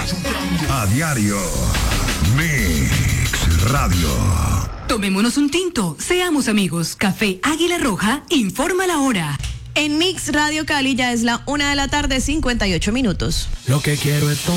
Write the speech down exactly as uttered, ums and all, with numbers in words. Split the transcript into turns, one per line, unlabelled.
A diario. Mix Radio.
Tomémonos un tinto, seamos amigos. Café Águila Roja informa la hora.
En Mix Radio Cali ya es la una de la tarde, cincuenta y ocho minutos.
Lo que quiero es tomar.